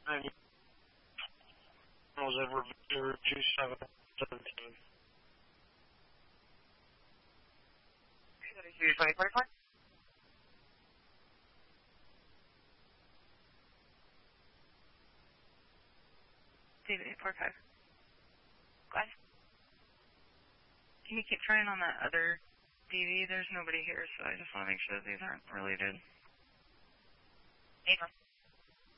And was over 2717. Okay, 2044. David 845. Go ahead. Can you keep trying on that other DV? There's nobody here, so I just want to make sure that these aren't related. 8